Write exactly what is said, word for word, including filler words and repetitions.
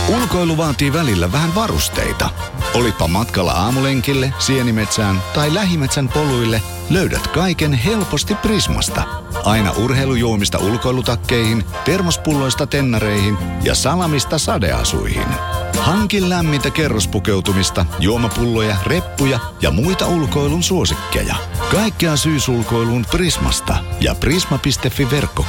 Ulkoilu vaatii välillä vähän varusteita. Olipa matkalla aamulenkille, sienimetsään tai lähimetsän poluille, löydät kaiken helposti Prismasta. Aina urheilujuomista ulkoilutakkeihin, termospulloista tennareihin ja salamista sadeasuihin. Hankin lämmintä kerrospukeutumista, juomapulloja, reppuja ja muita ulkoilun suosikkeja. Kaikkea syysulkoiluun Prismasta ja prisma piste fi verkko